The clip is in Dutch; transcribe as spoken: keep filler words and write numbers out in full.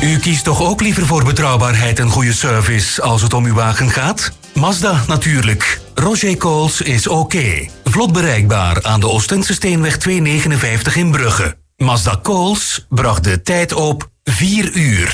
U kiest toch ook liever voor betrouwbaarheid en goede service als het om uw wagen gaat? Mazda natuurlijk. Roger Coles is oké. Vlot bereikbaar aan de Oostense Steenweg tweehonderdnegenenvijftig in Brugge. Mazda Coles bracht de tijd op vier uur.